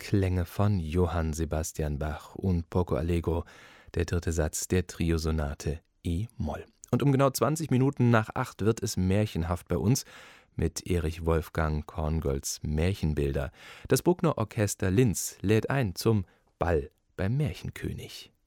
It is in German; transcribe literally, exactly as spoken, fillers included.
Klänge von Johann Sebastian Bach und Poco Allegro, der dritte Satz der Triosonate e-Moll. Und um genau zwanzig Minuten nach acht wird es märchenhaft bei uns mit Erich Wolfgang Korngolds Märchenbilder. Das Bruckner Orchester Linz lädt ein zum Ball beim Märchenkönig.